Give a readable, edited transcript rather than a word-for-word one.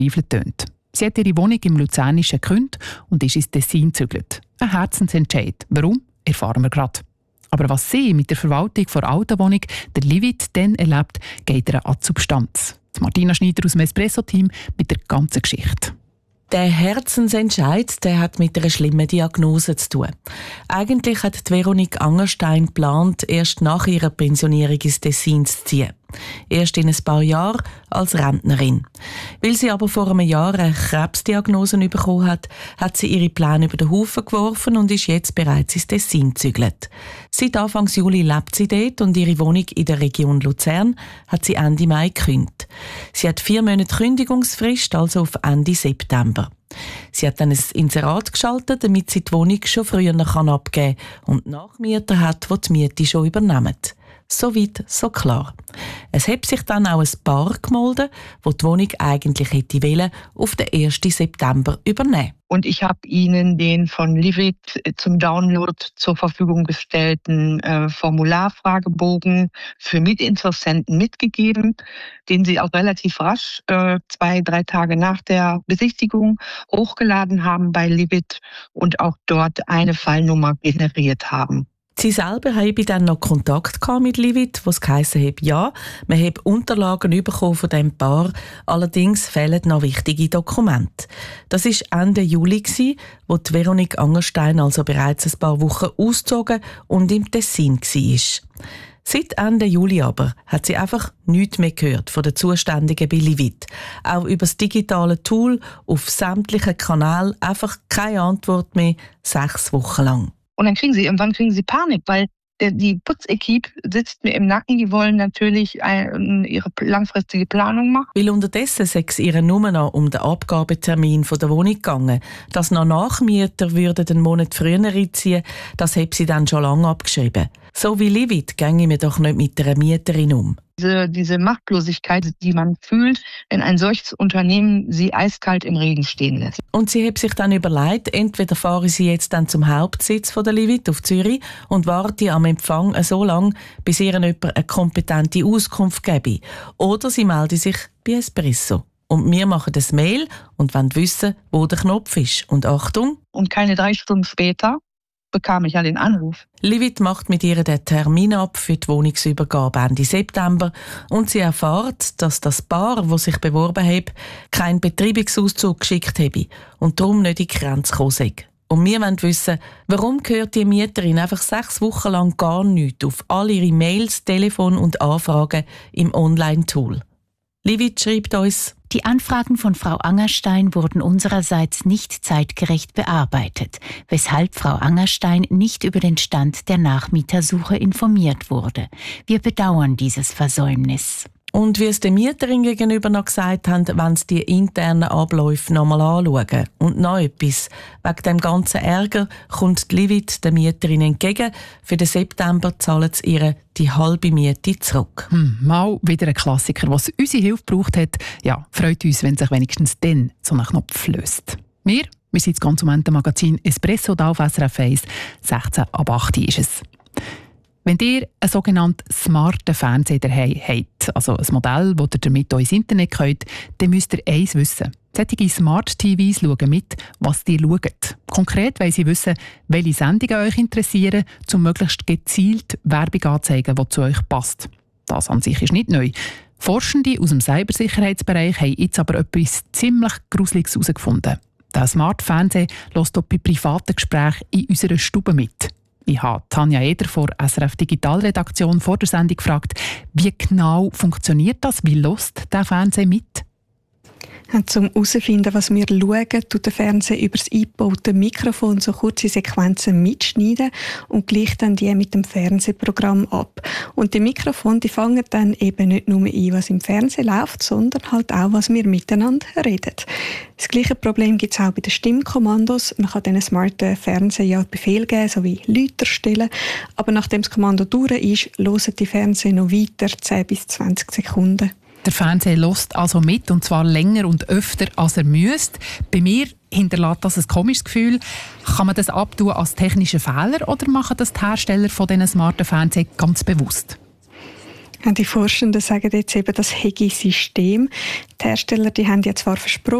tönt. Sie hat ihre Wohnung im Luzernischen gekündigt und ist ins Tessin gezügelt. Ein Herzensentscheid. Warum? Erfahren wir gerade. Aber was sie mit der Verwaltung der alten Wohnung, der Livit, dann erlebt, geht ihr an die Substanz. Martina Schneider aus dem Espresso-Team mit der ganzen Geschichte. Der Herzensentscheid, der hat mit einer schlimmen Diagnose zu tun. Eigentlich hat Veronique Angerstein geplant, erst nach ihrer Pensionierung ins Tessin zu ziehen. Erst in ein paar Jahren als Rentnerin. Weil sie aber vor einem Jahr eine Krebsdiagnose bekommen hat, hat sie ihre Pläne über den Haufen geworfen und ist jetzt bereits ins Tessin gezügelt. Seit Anfang Juli lebt sie dort und ihre Wohnung in der Region Luzern hat sie Ende Mai gekündigt. Sie hat 4 Monate Kündigungsfrist, also auf Ende September. Sie hat dann ein Inserat geschaltet, damit sie die Wohnung schon früher abgeben kann und Nachmieter hat, die die Miete schon übernehmen. So weit, so klar. Es hat sich dann auch ein Paar gemeldet, das die Wohnung eigentlich hätte wollen, auf den 1. September übernehmen. Und ich habe Ihnen den von Livit zum Download zur Verfügung gestellten Formularfragebogen für Mitinteressenten mitgegeben, den Sie auch relativ rasch 2-3 Tage nach der Besichtigung hochgeladen haben bei Livit und auch dort eine Fallnummer generiert haben. Sie selber haben dann noch Kontakt mit Livit, was geheissen hat, ja, man hat Unterlagen bekommen von diesem Paar, allerdings fehlen noch wichtige Dokumente. Das war Ende Juli, wo die Veronique Angerstein also bereits ein paar Wochen ausgezogen und im Tessin war. Seit Ende Juli aber hat sie einfach nichts mehr gehört von den Zuständigen bei Livit. Auch über das digitale Tool auf sämtlichen Kanälen einfach keine Antwort mehr, 6 Wochen lang. Und dann irgendwann kriegen sie Panik, weil die Putzequipe sitzt mir im Nacken. Die wollen natürlich ihre langfristige Planung machen. Weil unterdessen sei es ihr nur noch um den Abgabetermin der Wohnung gegangen. Dass noch Nachmieter würden einen Monat früher einziehen, das hat sie dann schon lange abgeschrieben. So wie Livit ginge mir doch nicht mit einer Mieterin um. Diese Machtlosigkeit, die man fühlt, wenn ein solches Unternehmen sie eiskalt im Regen stehen lässt. Und sie hat sich dann überlegt, entweder fahre sie jetzt dann zum Hauptsitz von der Livit auf Zürich und warte am Empfang so lange, bis ihr jemand eine kompetente Auskunft gebe. Oder sie melde sich bei Espresso. Und wir machen das Mail und wollen wissen, wo der Knopf ist. Und Achtung! Und keine 3 Stunden später bekam ich ja den Anruf. Livit macht mit ihr den Termin ab für die Wohnungsübergabe Ende September und sie erfährt, dass das Paar, das sich beworben hat, keinen Betreibungsauszug geschickt habe und darum nicht in die Grenze gekommen sei. Und wir wollen wissen, warum hört die Mieterin einfach 6 Wochen lang gar nichts auf all ihre Mails, Telefon und Anfragen im Online-Tool. Livit schreibt uns: Die Anfragen von Frau Angerstein wurden unsererseits nicht zeitgerecht bearbeitet, weshalb Frau Angerstein nicht über den Stand der Nachmietersuche informiert wurde. Wir bedauern dieses Versäumnis. Und wie es der Mieterin gegenüber noch gesagt haben, wollen sie die internen Abläufe noch einmal anschauen. Und noch etwas. Wegen dem ganzen Ärger kommt die Livit der Mieterin entgegen. Für den September zahlen sie ihr die halbe Miete zurück. Mal wieder ein Klassiker, was unsere Hilfe gebraucht hat. Ja, freut uns, wenn sich wenigstens dann so ein Knopf löst. Wir sind das Konsumentenmagazin Espresso da auf SRF 1. 16 ab 8 ist es. Wenn ihr einen sogenannten smarten Fernseher daheim habt, also ein Modell, das ihr damit ins Internet könnt, dann müsst ihr eins wissen. Solche Smart-TVs schauen mit, was ihr schaut. Konkret wollen sie wissen, welche Sendungen euch interessieren, um möglichst gezielt Werbung anzuzeigen, die zu euch passt. Das an sich ist nicht neu. Forschende aus dem Cybersicherheitsbereich haben jetzt aber etwas ziemlich Gruseliges herausgefunden. Der Smart-Fernseher hört auch bei privaten Gesprächen in unserer Stube mit. Ich habe Tanja Eder von SRF Digitalredaktion vor der Sendung gefragt, wie genau funktioniert das? Wie hört der Fernseher mit? Um herauszufinden, was wir schauen, tut der Fernseher über das eingebaute Mikrofon so kurze Sequenzen mitschneiden und gleicht dann die mit dem Fernsehprogramm ab. Und die Mikrofone, die fangen dann eben nicht nur ein, was im Fernsehen läuft, sondern halt auch, was wir miteinander reden. Das gleiche Problem gibt es auch bei den Stimmkommandos. Man kann diesen smarten Fernseher ja Befehl geben, so wie Läuter stellen. Aber nachdem das Kommando durch ist, hören die Fernseher noch weiter, 10 bis 20 Sekunden. Der Fernseher hört also mit, und zwar länger und öfter, als er müsste. Bei mir hinterlässt das ein komisches Gefühl. Kann man das abtun als technischen Fehler oder machen das die Hersteller von diesen smarten Fernsehern ganz bewusst? Die Forschenden sagen jetzt eben das Hegi-System. Die Hersteller die haben ja zwar versprochen,